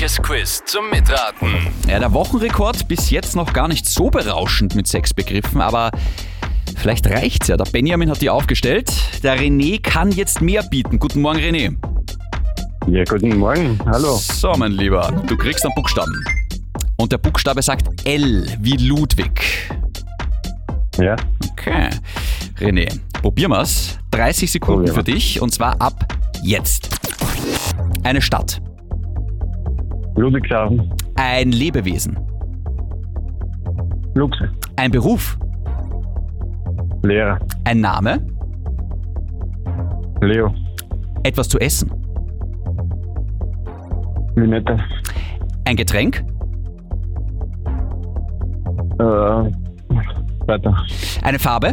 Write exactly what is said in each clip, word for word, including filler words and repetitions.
tägliches Quiz zum Mitraten. Ja, der Wochenrekord bis jetzt noch gar nicht so berauschend mit sechs Begriffen, aber vielleicht reicht's ja. Der Benjamin hat die aufgestellt. Der René kann jetzt mehr bieten. Guten Morgen, René. Ja, guten Morgen. Hallo. So, mein Lieber, du kriegst einen Buchstaben. Und der Buchstabe sagt L wie Ludwig. Ja, Okay. René, probieren wir's. dreißig Sekunden Oh ja. für dich und zwar ab jetzt. Eine Stadt. Ludwigshafen. Ein Lebewesen. Luchse. Ein Beruf. Lehrer. Ein Name. Leo. Etwas zu essen. Minette. Ein Getränk. Äh, weiter. Eine Farbe.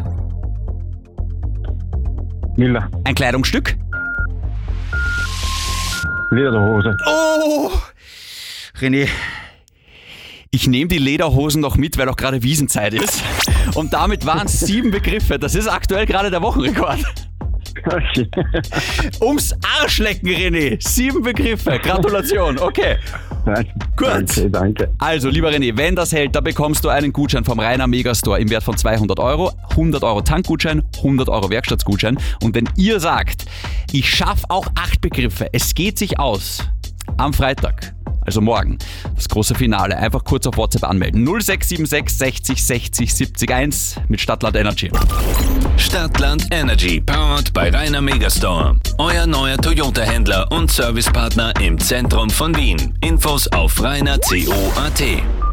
Lila. Ein Kleidungsstück. Lederhose. Oh! René, ich nehme die Lederhosen noch mit, weil doch gerade Wiesenzeit ist. Und damit waren es sieben Begriffe. Das ist aktuell gerade der Wochenrekord. Okay. Ums Arschlecken, René. Sieben Begriffe. Gratulation. Okay. Danke. Gut. Danke, danke. Also, lieber René, wenn das hält, dann bekommst du einen Gutschein vom Rainer Megastore im Wert von zweihundert Euro, hundert Euro Tankgutschein, hundert Euro Werkstattgutschein. Und wenn ihr sagt, ich schaffe auch acht Begriffe, es geht sich aus, am Freitag, also morgen, das große Finale, einfach kurz auf WhatsApp anmelden. null sechs sieben sechs sechzig sechzig siebzig eins mit Stadtland Energy. Stadtland Energy, powered bei Rainer Megastore. Euer neuer Toyota-Händler und Servicepartner im Zentrum von Wien. Infos auf rainer punkt co punkt at.